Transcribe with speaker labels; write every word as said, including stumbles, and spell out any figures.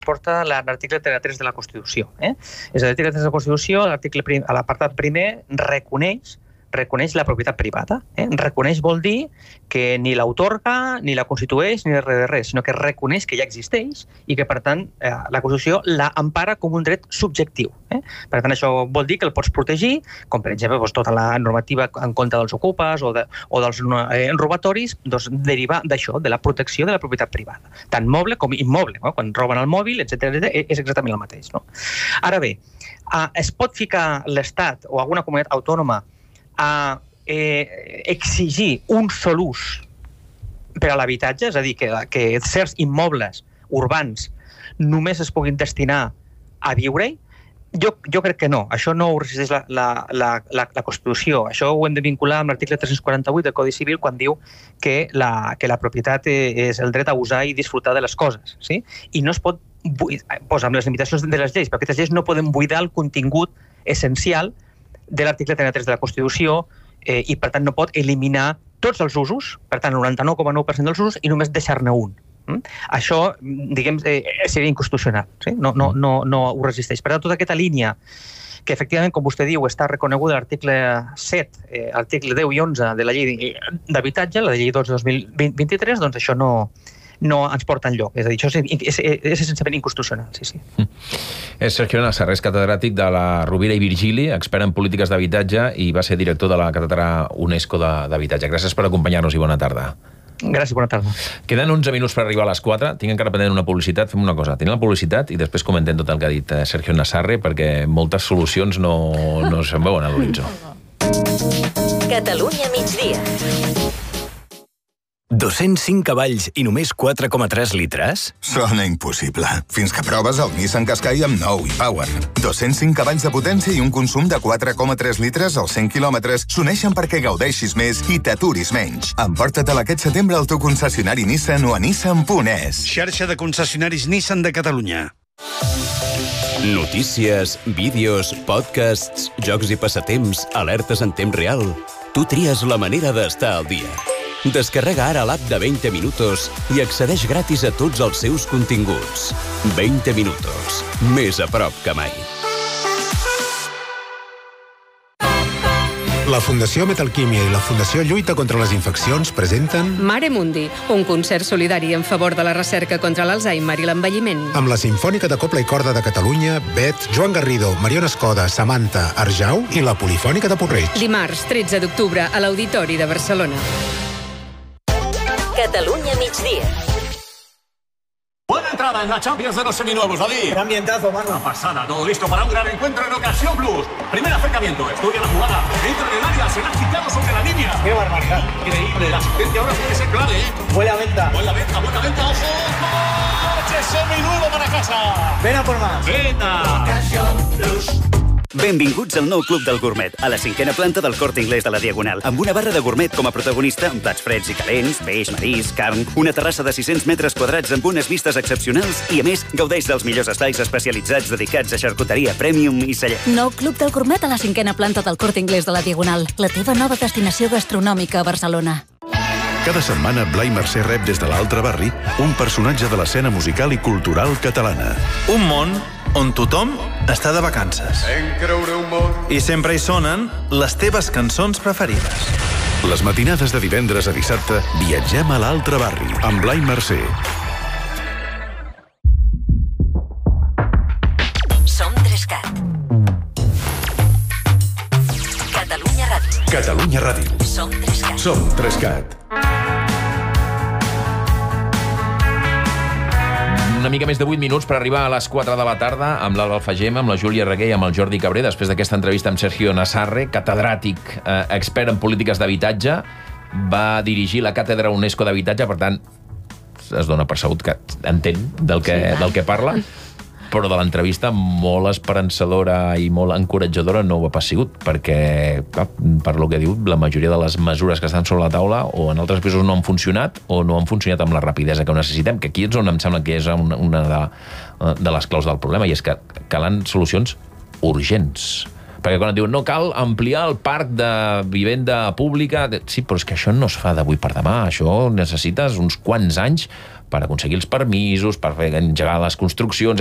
Speaker 1: porta l'article trenta-tres de la Constitució. Eh? És l'article trenta-tres de la Constitució, a l'apartat primer, reconeix reconeix la propietat privada. Eh? Reconeix vol dir que ni l'autorga, ni la constitueix, ni res de res, sinó que reconeix que ja existeix i que, per tant, eh, la Constitució la empara com un dret subjectiu. Eh? Per tant, això vol dir que el pots protegir, com per exemple doncs, tota la normativa en contra dels ocupes o, de, o dels eh, robatoris, doncs, deriva d'això, de la protecció de la propietat privada, tant moble com immoble. No? Quan roben el mòbil, etcètera, és exactament el mateix. No? Ara bé, eh, es pot ficar l'Estat o alguna comunitat autònoma a eh, exigir un sol ús per a l'habitatge, és a dir, que, que certs immobles urbans només es puguin destinar a viure-hi? Jo, jo crec que no. Això no ho resisteix la, la, la, la, la Constitució. Això ho hem de vincular amb l'article tres-cents quaranta-vuit del Codi Civil quan diu que la, que la propietat és el dret a usar i disfrutar de les coses. Sí? I no es pot posar amb les limitacions de les lleis, perquè aquestes lleis no poden buidar el contingut essencial de l'article trenta-tres de la Constitució eh, i, per tant, no pot eliminar tots els usos, per tant, el noranta-nou coma nou per cent dels usos, i només deixar-ne un. Mm? Això, diguem, eh, seria inconstitucional. Sí? No, no, no, no ho resisteix. Per tant, tota aquesta línia que, efectivament, com vostè diu, està reconeguda a l'article set, eh, article deu i onze de la llei d'habitatge, la llei dos de dos mil vint-i-tres, doncs això no... no ens porta enlloc. És a dir, això és, és, és essencialment inconstitucional, sí, sí. Mm.
Speaker 2: És Sergio Nassarre, és catedràtic de la Rovira i Virgili, expert en polítiques d'habitatge i va ser director de la càtedra UNESCO d'habitatge. Gràcies per acompanyar-nos i bona tarda.
Speaker 1: Gràcies, bona tarda.
Speaker 2: Queden onze minuts per arribar a les quatre. Tinc encara pendent una publicitat. Fem una cosa. Tenim la publicitat i després comentem tot el que ha dit Sergio Nassarre, perquè moltes solucions no, no se'n veuen a l'horitzó.
Speaker 3: Catalunya migdia.
Speaker 4: dos-cents cinc cavalls i només quatre coma tres litres?
Speaker 5: Sona impossible. Fins que proves el Nissan Qashqai amb nou i Power. dos-cents cinc cavalls de potència i un consum de quatre coma tres litres als cent quilòmetres s'uneixen perquè gaudeixis més i t'aturis menys. Emporta-te'l aquest setembre al teu concessionari Nissan o a nissan punt es.
Speaker 6: Xarxa de concessionaris Nissan de Catalunya.
Speaker 4: Notícies, vídeos, podcasts, jocs i passatemps, alertes en temps real. Tu tries la manera d'estar al dia. Descarrega ara l'app de vint minutos i accedeix gratis a tots els seus continguts. vint minutos. Més a prop que mai.
Speaker 7: La Fundació Metalquímia i la Fundació Lluita contra les Infeccions presenten
Speaker 8: Mare Mundi, un concert solidari en favor de la recerca contra l'Alzheimer i l'envelliment.
Speaker 7: Amb la Simfònica de Cobla i Corda de Catalunya, Bet, Joan Garrido, Mariona Escoda, Samantha, Arjau i la Polifònica de Porreig.
Speaker 8: Dimarts, tretze d'octubre, a l'Auditori de Barcelona.
Speaker 3: Catalunya migdia.
Speaker 9: Buena entrada en la Champions de los seminuevos, David.
Speaker 10: Qué ambientazo, mano.
Speaker 9: Una pasada, todo listo para un gran encuentro en Ocasión Plus. Primer acercamiento, estudia la jugada. Entra en el área, se la ha quitado sobre la línea.
Speaker 10: Qué barbaridad.
Speaker 9: Increíble, la asistencia ahora puede ser clave, ¿eh?
Speaker 10: Buena venta.
Speaker 9: Buena venta, buena venta, ojo. ¡Coche seminuevo para casa!
Speaker 10: Ven a por más.
Speaker 9: Venta.
Speaker 10: Ocasión Plus.
Speaker 11: Benvinguts al nou Club del Gourmet, a la cinquena planta del Corte Inglés de la Diagonal, amb una barra de gourmet com a protagonista, amb plats freds i calents, peix, marisc, carn, una terrassa de sis-cents metres quadrats amb unes vistes excepcionals i, a més, gaudeix dels millors espais especialitzats dedicats a xarcuteria premium i celler.
Speaker 12: Nou Club del Gourmet a la cinquena planta del Corte Inglés de la Diagonal, la teva nova destinació gastronòmica a Barcelona.
Speaker 13: Cada setmana, Blai Mercè rep des de l'altre barri un personatge de l'escena musical i cultural catalana.
Speaker 14: Un món on tothom està de vacances. I sempre hi sonen les teves cançons preferides.
Speaker 13: Les matinades de divendres a dissabte viatgem a l'altre barri amb Blai Mercè.
Speaker 3: Som Trescat. Catalunya Ràdio.
Speaker 13: Catalunya Ràdio.
Speaker 3: Som Trescat.
Speaker 13: Som Trescat.
Speaker 2: Una mica més de vuit minuts per arribar a les quatre de la tarda amb l'Alba Alfagema, amb la Júlia Reguer i amb el Jordi Cabré, després d'aquesta entrevista amb Sergio Nassarre, catedràtic, eh, expert en polítiques d'habitatge, va dirigir la càtedra UNESCO d'habitatge, per tant, es dona per sabut que entén del que, sí, del que parla, però de l'entrevista molt esperançadora i molt encoratjadora no ho ha pas sigut, perquè, clar, per lo que diu, la majoria de les mesures que estan sobre la taula o en altres països no han funcionat o no han funcionat amb la rapidesa que necessitem, que aquí és on em sembla que és una, una de, de les claus del problema, i és que calen solucions urgents. Perquè quan et diuen no cal ampliar el parc de vivenda pública, sí, però és que això no es fa d'avui per demà, això necessites uns quants anys per aconseguir els permisos, per engegar les construccions,